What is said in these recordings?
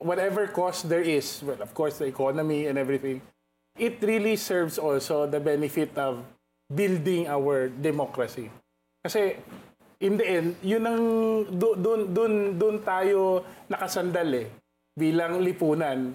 whatever cost there is, well, of course, the economy and everything, it really serves also the benefit of building our democracy. Kasi, in the end, yun ang, dun tayo nakasandal bilang lipunan.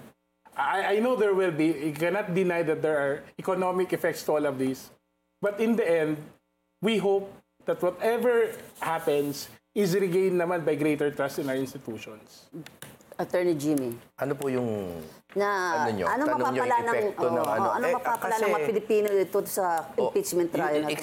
I know there will be, you cannot deny that there are economic effects to all of this. But in the end, we hope that whatever happens is regained naman by greater trust in our institutions. Attorney Jimmy. Ano po yung ano mapapala ng ano mapapala ng mga Pilipino dito sa impeachment trial natin?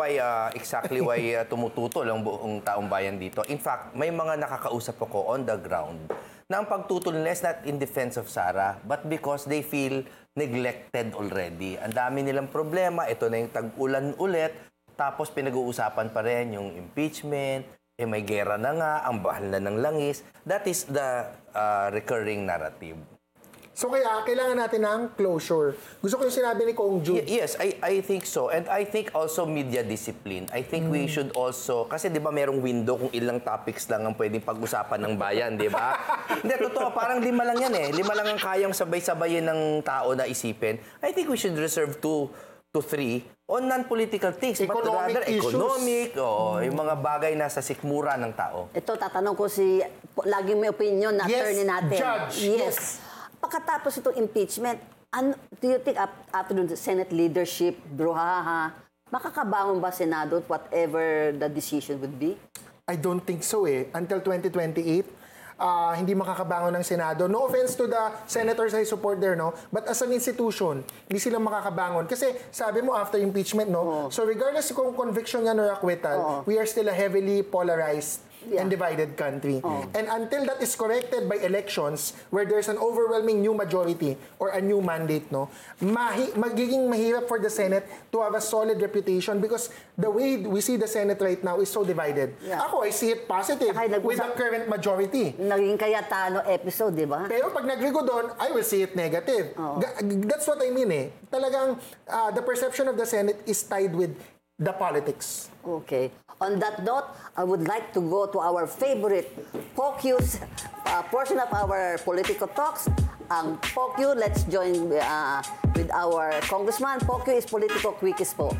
Exactly why tumututol ang buong taong bayan dito. In fact, may mga nakakausap ako on the ground na ang pagtutol nila is not in defense of Sara, but because they feel neglected already. Ang dami nilang problema, ito na yung tag-ulan ulit, tapos pinag-uusapan pa rin yung impeachment, may gera na nga, ang bahal na ng langis. That is the recurring narrative. So kaya, kailangan natin ng closure. Gusto ko yung sinabi ni Kong Jude. Yes, I think so. And I think also media discipline. I think we should also, kasi di ba merong window kung ilang topics lang ang pwedeng pag-usapan ng bayan, di ba? Hindi, totoo, parang 5 lang yan 5 lang ang kayang sabay-sabayin ng tao na isipin. I think we should reserve 2 to 3 on non-political things, but rather economic, yung mga bagay na sa sikmura ng tao. Ito, tatanong ko laging may opinion na attorney natin. Judge. Yes. Pagkatapos itong impeachment, do you think after the Senate leadership, brouhaha, makakabangon ba Senado whatever the decision would be? I don't think so Until 2028, hindi makakabangon ng Senado. No offense to the senators I support there, no? But as an institution, hindi sila makakabangon. Kasi sabi mo after impeachment, no? So regardless kung conviction yan or acquittal, we are still a heavily polarized and divided country. And until that is corrected by elections where there's an overwhelming new majority or a new mandate, no, magiging mahirap for the Senate to have a solid reputation because the way we see the Senate right now is so divided. Ako, I see it positive with the current majority. Naging Cayetano episode, di ba? Pero pag nagrigo doon, I will see it negative. That's what I mean Talagang the perception of the Senate is tied with the politics. Okay. On that note, I would like to go to our favorite focus portion of our political talks. Ang POCU, let's join with our congressman. POCU is Political Quickies po.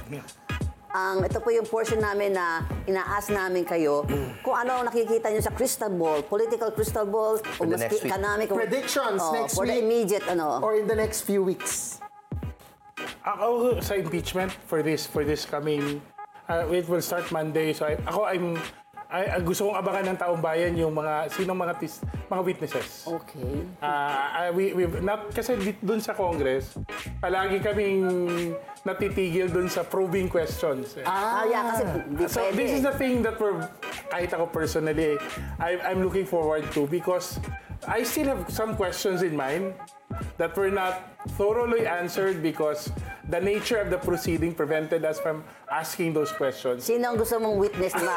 Ito po yung portion namin na ina-ask namin kayo kung ano nakikita nyo sa crystal ball, political crystal ball, o maski economic. Predictions next for week. The immediate, or in the next few weeks. Ako sa impeachment for this coming, it will start Monday. So gusto kong abangan ng taong bayan yung mga witnesses. Okay. Kasi dun sa Congress, palagi kaming natitigil dun sa probing questions. Kasi so this is the thing that kahit ako personally, I'm looking forward to because I still have some questions in mind that were not thoroughly answered because the nature of the proceeding prevented us from asking those questions. Sino ang gusto mong witness na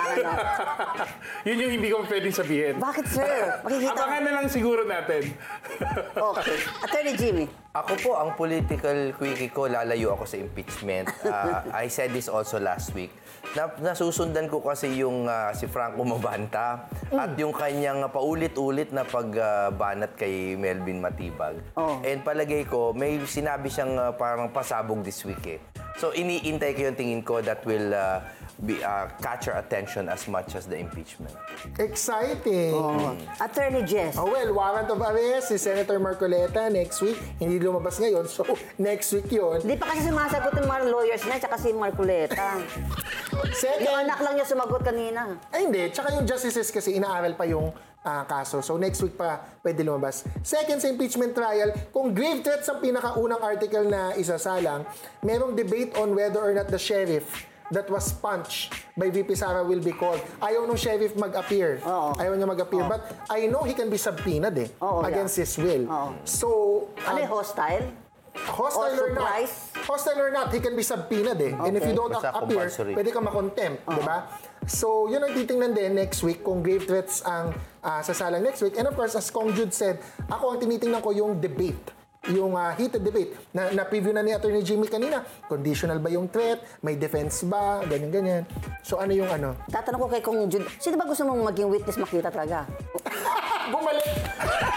Yun yung hindi ko pwedeng sabihin. Bakit, sir? Abangan na lang siguro natin. Okay. Attorney Jimmy. Ako po, ang political quickie ko, lalayo ako sa impeachment. I said this also last week. Nasusundan ko kasi yung si Franco Mabanta at yung kanyang paulit-ulit na pagbanat kay Melvin Matibag. And palagay ko, may sinabi siyang parang pasabog this week So, iniintay ko yung tingin ko that will catch our attention as much as the impeachment. Exciting! Attorney Jess. Well, warrant of arrest si Senator Marcoleta next week. Hindi lumabas ngayon, so next week yun. Hindi pa kasi sumasagot yung mga lawyers niya, tsaka si Marcoleta. Yung anak lang niya sumagot kanina. Ay, hindi. Tsaka yung justices kasi inaaral pa yung kaso. So next week pa pwede lumabas. Second sa impeachment trial, kung grave threats ang pinakaunang article na isasalang, merong debate on whether or not the sheriff that was punched by VP Sara will be called. Ayaw nung sheriff mag-appear. Ayaw niya mag-appear. But I know he can be subpoenaed against his will. So, ano hostile? Hostile or not. Hostile or not, he can be subpoenaed And if you don't appear, pwede ka makontempt. Diba? So, yun ang titingnan din next week kung grave threats ang sasalang next week. And of course, as Kong Jude said, ako ang tinitingnan ko yung debate. Yung heated debate. Na-preview na ni Attorney Jimmy kanina. Conditional ba yung threat? May defense ba? Ganyan-ganyan. So, ano yung ano? Tatanong ko kay Kong Jude, sino ba gusto mong maging witness makita talaga? Bumalik!